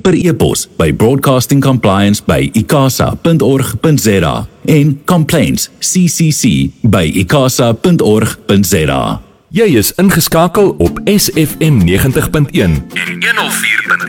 per e-pos by broadcastingcompliance@icasa.org.za en complaints@icasa.org.za. Jy is ingeskakel op SFM 90.1 en 104.1